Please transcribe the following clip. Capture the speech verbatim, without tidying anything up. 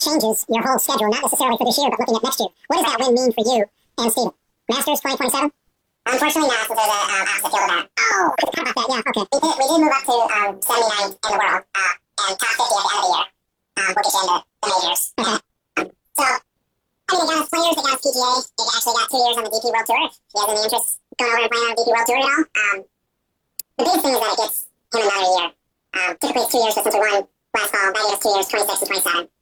changes your whole schedule, not necessarily for this year, but looking at next year. What does that win mean for you and Steven? Masters twenty twenty-seven? Unfortunately not, since there's a um, opposite field event. Oh, I forgot about that, yeah, okay. We did, we did move up to um, seventy-ninth in the world, uh, and top fifty at the end of the year. Um, we'll get you into the majors. Okay. Um, so, I mean, they got us players, they got us P G A, they actually got two years on the D P World Tour. If he has any interest going over and playing on the D P World Tour at all. Um, the biggest thing is that it gets him another year. Um, typically it's two years, but since we won last fall, that gave us two years, twenty-six and twenty-seven.